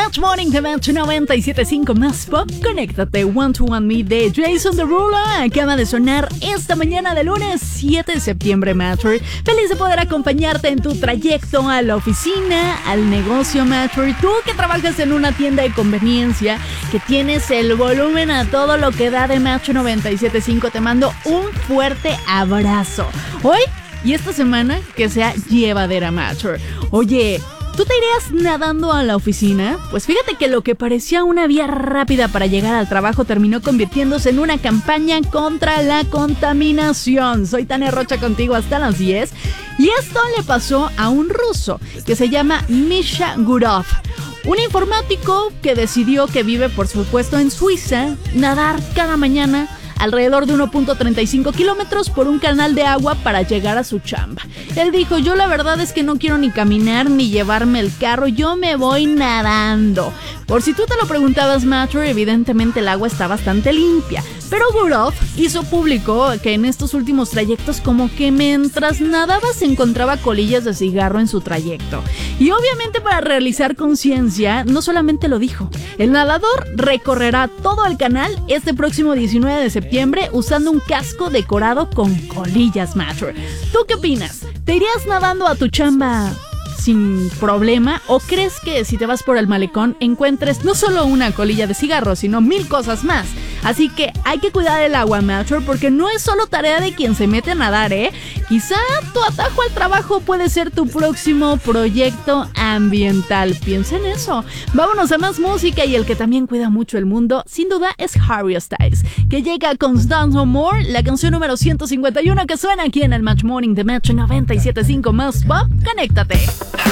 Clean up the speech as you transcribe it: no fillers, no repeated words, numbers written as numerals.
Match Morning de Match 97.5 más pop. Conéctate, One to One Me de Jason Derulo acaba de sonar esta mañana de lunes 7 de septiembre, Matcher. Feliz de poder acompañarte en tu trayecto a la oficina, al negocio, Matcher. Tú que trabajas en una tienda de conveniencia, que tienes el volumen a todo lo que da de Match 97.5, te mando un fuerte abrazo. Hoy y esta semana que sea llevadera, Matcher. Oye, ¿tú te irías nadando a la oficina? Pues fíjate que lo que parecía una vía rápida para llegar al trabajo terminó convirtiéndose en una campaña contra la contaminación. Soy Tania Rocha contigo hasta las 10. Y esto le pasó a un ruso que se llama Misha Gurov, un informático que decidió, que vive por supuesto en Suiza, nadar cada mañana alrededor de 1.35 kilómetros por un canal de agua para llegar a su chamba. Él dijo: yo la verdad es que no quiero ni caminar ni llevarme el carro, yo me voy nadando. Por si tú te lo preguntabas, Matcher, evidentemente el agua está bastante limpia, pero Gurov hizo público que en estos últimos trayectos como que mientras nadaba se encontraba colillas de cigarro en su trayecto. Y obviamente para realizar conciencia, no solamente lo dijo, el nadador recorrerá todo el canal este próximo 19 de septiembre usando un casco decorado con colillas, Matcher. ¿Tú qué opinas? ¿Te irías nadando a tu chamba sin problema? ¿O crees que si te vas por el malecón encuentres no solo una colilla de cigarro, sino 1000 cosas más? Así que hay que cuidar el agua, Matcher, porque no es solo tarea de quien se mete a nadar, ¿eh? Quizá tu atajo al trabajo puede ser tu próximo proyecto ambiental. Piensa en eso. Vámonos a más música, y el que también cuida mucho el mundo, sin duda, es Harry Styles, que llega con Dance No More, la canción número 151 que suena aquí en el Match Morning de Match 97.5 más pop. Conéctate.